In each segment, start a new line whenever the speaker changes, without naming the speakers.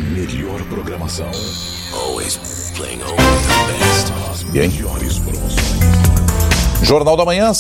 melhor programação. Always playing only the best. As melhores promoções. Jornal da Manhã,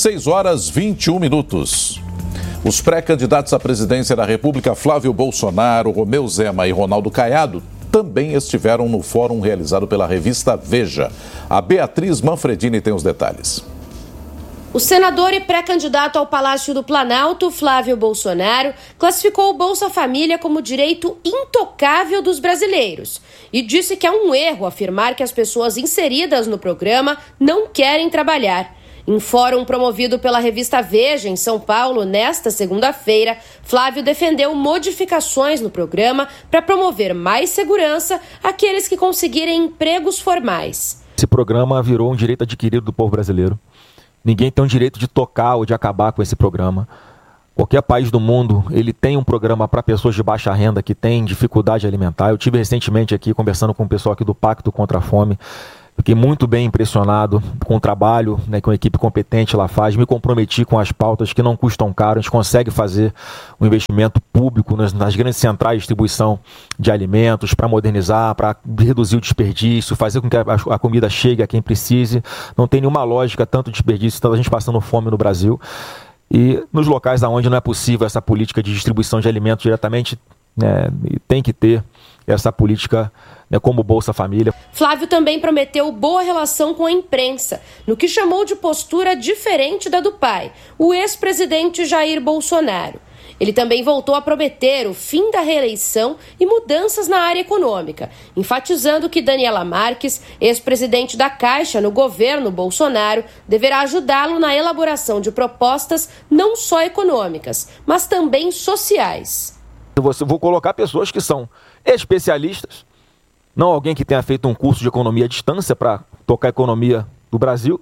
6h21. Os pré-candidatos à presidência da República, Flávio Bolsonaro, Romeu Zema e Ronaldo Caiado, também estiveram no fórum realizado pela revista Veja. A Beatriz Manfredini tem os detalhes.
O senador e pré-candidato ao Palácio do Planalto, Flávio Bolsonaro, classificou o Bolsa Família como direito intocável dos brasileiros e disse que é um erro afirmar que as pessoas inseridas no programa não querem trabalhar. Em fórum promovido pela revista Veja, em São Paulo, nesta segunda-feira, Flávio defendeu modificações no programa para promover mais segurança àqueles que conseguirem empregos formais.
Esse programa virou um direito adquirido do povo brasileiro. Ninguém tem o direito de tocar ou de acabar com esse programa. Qualquer país do mundo, ele tem um programa para pessoas de baixa renda que têm dificuldade alimentar. Eu tive recentemente aqui conversando com o pessoal aqui do Pacto contra a Fome. Fiquei muito bem impressionado com o trabalho, né, que uma equipe competente lá faz. Me comprometi com as pautas que não custam caro. A gente consegue fazer um investimento público nas grandes centrais de distribuição de alimentos para modernizar, para reduzir o desperdício, fazer com que a comida chegue a quem precise. Não tem nenhuma lógica tanto desperdício, tanta gente passando fome no Brasil. E nos locais onde não é possível essa política de distribuição de alimentos diretamente, né, tem que ter essa política, né, como o Bolsa Família.
Flávio também prometeu boa relação com a imprensa, no que chamou de postura diferente da do pai, o ex-presidente Jair Bolsonaro. Ele também voltou a prometer o fim da reeleição e mudanças na área econômica, enfatizando que Daniela Marques, ex-presidente da Caixa no governo Bolsonaro, deverá ajudá-lo na elaboração de propostas não só econômicas, mas também sociais.
Eu vou colocar pessoas que são especialistas, não alguém que tenha feito um curso de economia à distância para tocar a economia do Brasil.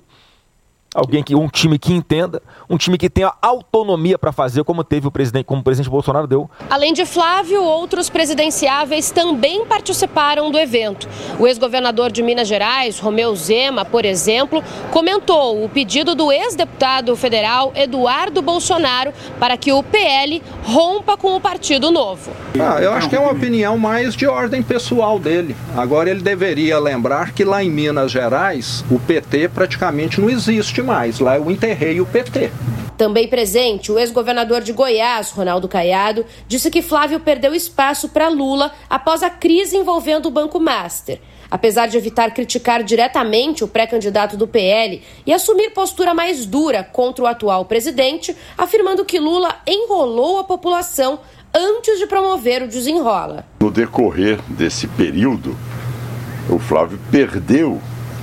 Um time que entenda, um time que tenha autonomia para fazer como o presidente Bolsonaro deu.
Além de Flávio, outros presidenciáveis também participaram do evento. O ex-governador de Minas Gerais, Romeu Zema, por exemplo, comentou o pedido do ex-deputado federal Eduardo Bolsonaro para que o PL rompa com o Partido Novo.
Eu acho que é uma opinião mais de ordem pessoal dele. Agora ele deveria lembrar que lá em Minas Gerais o PT praticamente não existe mais, lá eu enterrei o PT.
Também presente, o ex-governador de Goiás, Ronaldo Caiado, disse que Flávio perdeu espaço para Lula após a crise envolvendo o Banco Master. Apesar de evitar criticar diretamente o pré-candidato do PL e assumir postura mais dura contra o atual presidente, afirmando que Lula enrolou a população antes de promover o desenrola.
No decorrer desse período, o Flávio perdeu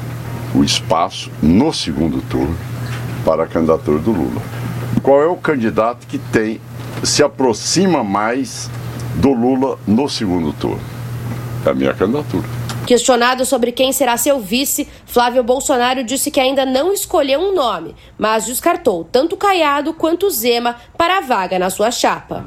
o espaço no segundo turno para a candidatura do Lula. Qual é o candidato que se aproxima mais do Lula no segundo turno? É a minha candidatura.
Questionado sobre quem será seu vice, Flávio Bolsonaro disse que ainda não escolheu um nome, mas descartou tanto Caiado quanto Zema para a vaga na sua chapa.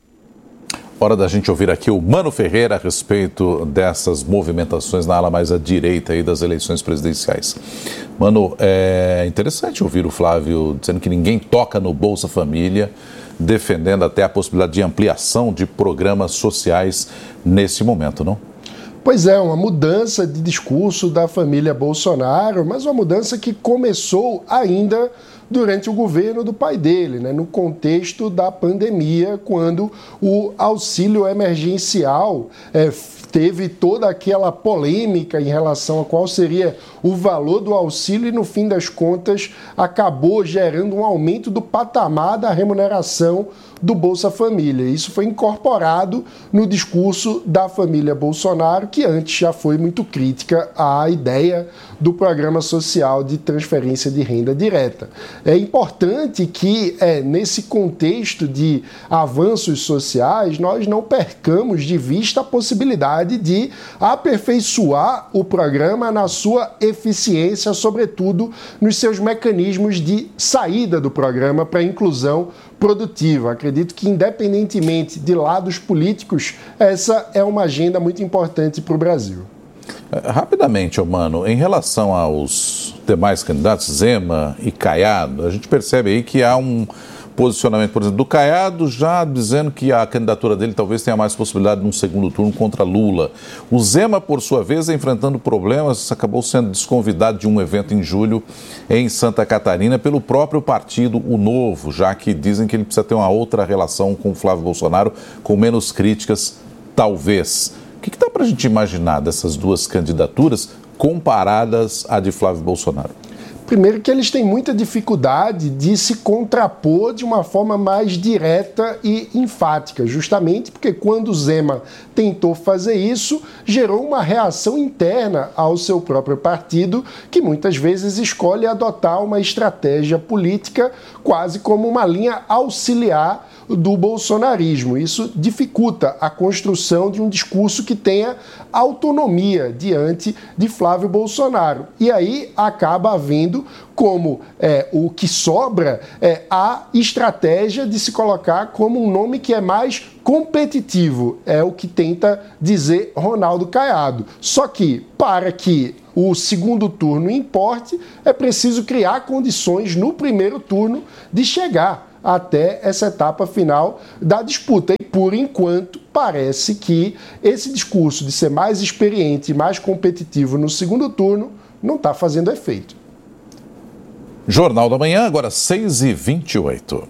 Hora da gente ouvir aqui o Mano Ferreira a respeito dessas movimentações na ala mais à direita aí das eleições presidenciais. Mano, é interessante ouvir o Flávio dizendo que ninguém toca no Bolsa Família, defendendo até a possibilidade de ampliação de programas sociais nesse momento, não?
Pois é, uma mudança de discurso da família Bolsonaro, mas uma mudança que começou ainda durante o governo do pai dele, né, no contexto da pandemia, quando o auxílio emergencial teve toda aquela polêmica em relação a qual seria o valor do auxílio e, no fim das contas, acabou gerando um aumento do patamar da remuneração do Bolsa Família. Isso foi incorporado no discurso da família Bolsonaro, que antes já foi muito crítica à ideia do programa social de transferência de renda direta. É importante que, nesse contexto de avanços sociais, nós não percamos de vista a possibilidade de aperfeiçoar o programa na sua eficiência, sobretudo nos seus mecanismos de saída do programa para a inclusão produtiva. Acredito que, independentemente de lados políticos, essa é uma agenda muito importante para o Brasil.
Rapidamente, Mano, em relação aos demais candidatos, Zema e Caiado, a gente percebe aí que há posicionamento, por exemplo, do Caiado, já dizendo que a candidatura dele talvez tenha mais possibilidade num segundo turno contra Lula. O Zema, por sua vez, enfrentando problemas, acabou sendo desconvidado de um evento em julho em Santa Catarina pelo próprio partido, o Novo, já que dizem que ele precisa ter uma outra relação com o Flávio Bolsonaro, com menos críticas, talvez. O que dá para a gente imaginar dessas duas candidaturas comparadas à de Flávio Bolsonaro?
Primeiro que eles têm muita dificuldade de se contrapor de uma forma mais direta e enfática, justamente porque quando o Zema tentou fazer isso, gerou uma reação interna ao seu próprio partido, que muitas vezes escolhe adotar uma estratégia política quase como uma linha auxiliar do bolsonarismo. Isso dificulta a construção de um discurso que tenha autonomia diante de Flávio Bolsonaro. E aí acaba havendo como o que sobra a estratégia de se colocar como um nome que é mais competitivo, é o que tenta dizer Ronaldo Caiado. Só que, para que o segundo turno importe, é preciso criar condições no primeiro turno de chegar até essa etapa final da disputa. E, por enquanto, parece que esse discurso de ser mais experiente e mais competitivo no segundo turno não está fazendo efeito.
Jornal da Manhã, agora 6h28.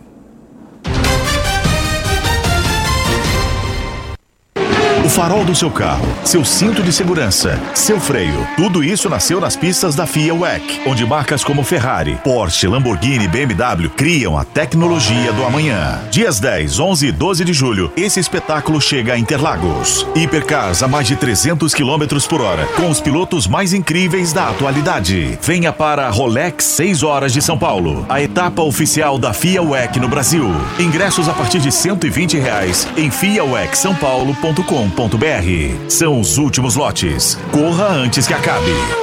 O farol do seu carro, seu cinto de segurança, seu freio, tudo isso nasceu nas pistas da FIA WEC, onde marcas como Ferrari, Porsche, Lamborghini e BMW criam a tecnologia do amanhã. Dias 10, 11 e 12 de julho, esse espetáculo chega a Interlagos. Hipercars a mais de 300 km por hora, com os pilotos mais incríveis da atualidade. Venha para a Rolex 6 horas de São Paulo, a etapa oficial da FIA WEC no Brasil. Ingressos a partir de R$120 em fiawecsaopaulo.com.br. São os últimos lotes. Corra antes que acabe.